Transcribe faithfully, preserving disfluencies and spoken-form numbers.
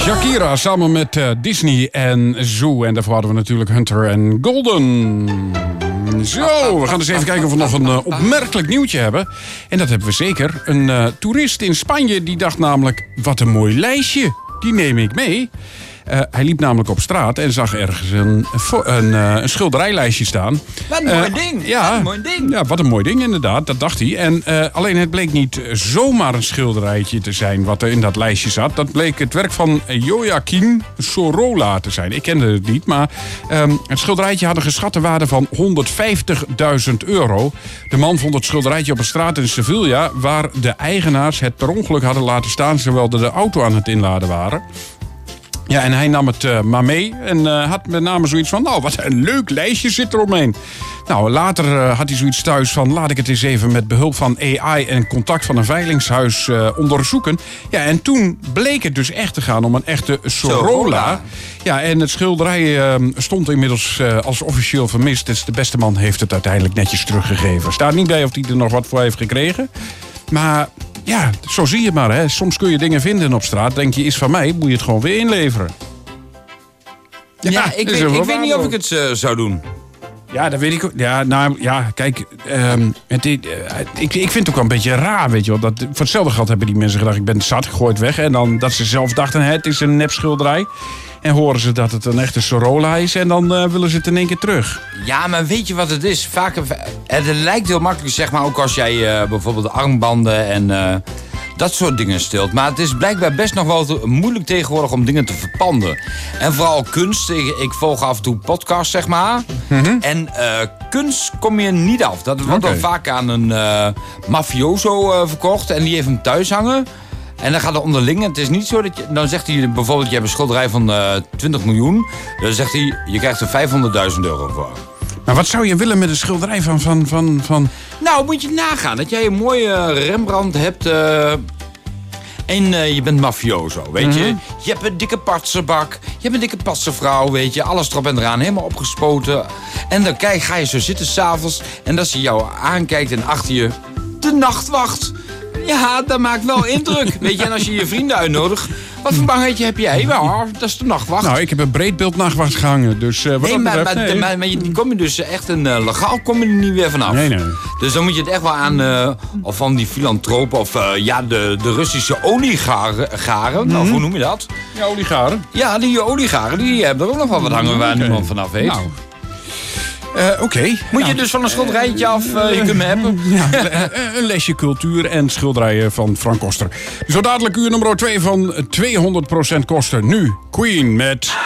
Shakira samen met uh, Disney en Zoo. En daarvoor hadden we natuurlijk Hunter en Golden. Zo, we gaan eens even kijken of we nog een uh, opmerkelijk nieuwtje hebben. En dat hebben we zeker. Een uh, toerist in Spanje die dacht namelijk... wat een mooi lijstje, die neem ik mee. Uh, hij liep namelijk op straat en zag ergens een, een, uh, een schilderijlijstje staan. Wat een uh, mooi ding. Ja, wat een mooi ding. Ja, wat een mooi ding inderdaad, dat dacht hij. En uh, alleen het bleek niet zomaar een schilderijtje te zijn wat er in dat lijstje zat. Dat bleek het werk van Joaquim Sorolla te zijn. Ik kende het niet, maar um, het schilderijtje had een geschatte waarde van honderdvijftigduizend euro. De man vond het schilderijtje op een straat in Sevilla, waar de eigenaars het per ongeluk hadden laten staan, terwijl de auto aan het inladen waren. Ja, en hij nam het uh, maar mee en uh, had met name zoiets van... nou, wat een leuk lijstje zit er omheen. Nou, later uh, had hij zoiets thuis van... laat ik het eens even met behulp van A I en contact van een veilingshuis uh, onderzoeken. Ja, en toen bleek het dus echt te gaan om een echte Sorolla. Ja, en het schilderij uh, stond inmiddels uh, als officieel vermist. Dus de beste man heeft het uiteindelijk netjes teruggegeven. Staat niet bij of hij er nog wat voor heeft gekregen. Maar... ja, zo zie je maar, hè. Soms kun je dingen vinden op straat. Denk je, is van mij, moet je het gewoon weer inleveren. Ja, ja ik, weet, ik weet niet of ik het uh, zou doen. Ja, dat weet ik ook. Ja, nou, ja, kijk, um, het, uh, ik, ik vind het ook wel een beetje raar, weet je wel. Dat, voor hetzelfde geld hebben die mensen gedacht, ik ben zat, gegooid weg. En dan dat ze zelf dachten, hè, het is een nepschilderij. En horen ze dat het een echte Sorolla is en dan uh, willen ze het in één keer terug. Ja, maar weet je wat het is? Vaak, het lijkt heel makkelijk, zeg maar, ook als jij uh, bijvoorbeeld armbanden en uh, dat soort dingen stilt. Maar het is blijkbaar best nog wel te, moeilijk tegenwoordig om dingen te verpanden. En vooral kunst. Ik, ik volg af en toe podcasts, zeg maar. Mm-hmm. En uh, kunst kom je niet af. Dat wordt okay. dan vaak aan een uh, mafioso uh, verkocht en die heeft hem thuis hangen. En dan gaat er onderling. Het is niet zo dat je... dan zegt hij bijvoorbeeld, je hebt een schilderij van uh, twintig miljoen. Dan zegt hij, je krijgt er vijfhonderdduizend euro voor. Maar wat zou je willen met een schilderij van... van, van, van... Nou, moet je nagaan. Dat jij een mooie Rembrandt hebt... Uh, en uh, je bent mafioso, weet mm-hmm. je. Je hebt een dikke patsenbak. Je hebt een dikke patsenvrouw, weet je. Alles erop en eraan, helemaal opgespoten. En dan kijk, ga je zo zitten s'avonds. En dat ze jou aankijkt en achter je... de nachtwacht. Ja, dat maakt wel indruk. Weet je, en als je je vrienden uitnodigt... wat voor bangheidje heb jij? Ja, dat is de nachtwacht. Nou, ik heb een breedbeeld nachtwacht gehangen. Dus, uh, wat nee, maar, betreft, maar, nee. maar, maar die kom je dus echt een uh, legaal kom je er niet weer vanaf. Nee, nee. Dus dan moet je het echt wel aan... Uh, of van die filantropen of uh, ja, de, de Russische oliegaren. Mm-hmm. Nou, hoe noem je dat? Ja, oligaren. Ja, die oliegaren, die hebben er ook nog wel wat hangen waar okay. niemand vanaf weet. Nou. Uh, Oké. Okay. Moet nou, je dus van een schilderijtje af, uh, je kunt me hebben. Ja, een lesje cultuur en schilderijen van Frank Koster. Zo dadelijk uur nummer twee van tweehonderd procent Koster. Nu Queen met...